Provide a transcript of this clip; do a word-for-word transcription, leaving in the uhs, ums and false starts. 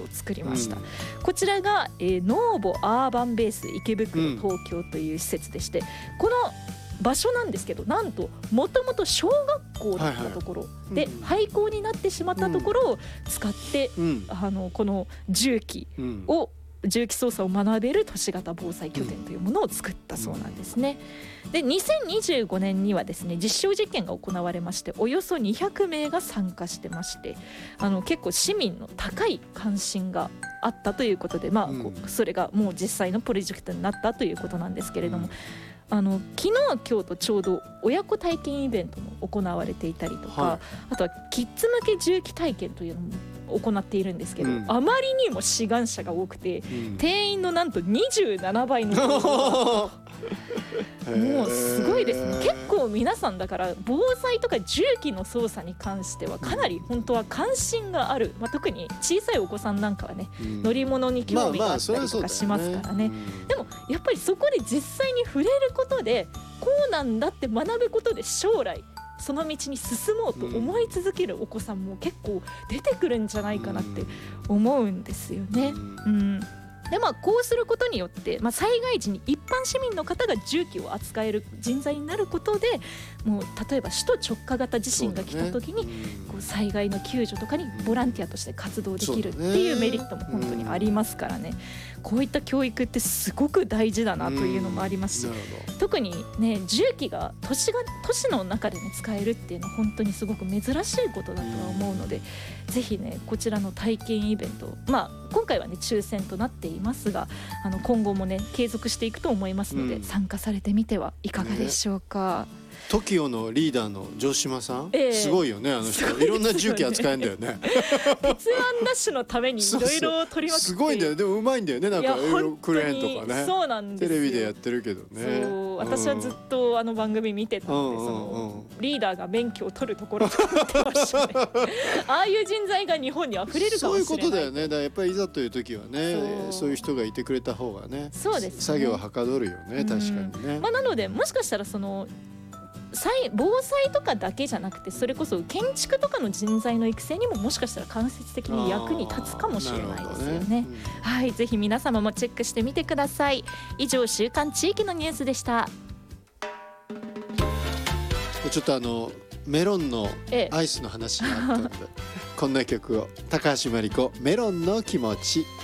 作りました、 うん、 こちらが、えー、ノーボアーバンベース池袋東京という施設でして、うん、この場所なんですけど、なんともともと小学校だったところ、はいはい、で、うん、廃校になってしまったところを使って、うん、あのこの重機を、うん、重機操作を学べる都市型防災拠点というものを作ったそうなんですね。でにせんにじゅうごねんにはですね、実証実験が行われまして、およそにひゃくめいが参加してまして、あの結構市民の高い関心があったということで、まあ、こうそれがもう実際のプロジェクトになったということなんですけれども、あの昨日今日とちょうど親子体験イベントも行われていたりとか、はい、あとはキッズ向け重機体験というのも行っているんですけど、うん、あまりにも志願者が多くて、うん、定員のなんとにじゅうななばいのもうすごいですね。結構皆さんだから防災とか重機の操作に関してはかなり本当は関心がある、まあ、特に小さいお子さんなんかはね、うん、乗り物に興味があったりとかしますからね、まあまあね、うん、でもやっぱりそこで実際に触れることでこうなんだって学ぶことで将来その道に進もうと思い続けるお子さんも結構出てくるんじゃないかなって思うんですよね。うん、でまあ、こうすることによって、まあ、災害時に一般市民の方が重機を扱える人材になることで、もう例えば首都直下型地震が来た時に、ね、こう災害の救助とかにボランティアとして活動できるっていうメリットも本当にありますからね。こういった教育ってすごく大事だなというのもありますし、特にね重機が都市が都市の中で、ね、使えるっていうのは本当にすごく珍しいことだとは思うので、ぜひねこちらの体験イベント、まあ今回はね抽選となっていますが、あの今後もね継続していくと思いますので、うん、参加されてみてはいかがでしょうか。ね、 トキオのリーダーの城島さん、えー、すごいよね、あの人、いろんな重機扱えんだよね鉄腕ダッシュのためにいろいろ取りまくって、 すごいんだよ。でもうまいんだよね、なんかクレーンとかね。 そうなんですよ、 テレビでやってるけどね。 そう、私はずっとあの番組見てたので、うん、そのリーダーが免許を取るところとか見てましたねああいう人材が日本に溢れるかもしれない。 そういうことだよね。だからやっぱりいざという時はね、そう、そういう人がいてくれた方がね、 そうですね、 作業ははかどるよね、確かにね。 まあ、なのでもしかしたらその防災とかだけじゃなくて、それこそ建築とかの人材の育成にももしかしたら間接的に役に立つかもしれないですよ ね, ね、うん、はい、ぜひ皆様もチェックしてみてください。以上、週刊地域のニュースでした。 ちょっとあのメロンのアイスの話があったので、ええこんな曲を、高橋真理子、メロンの気持ち。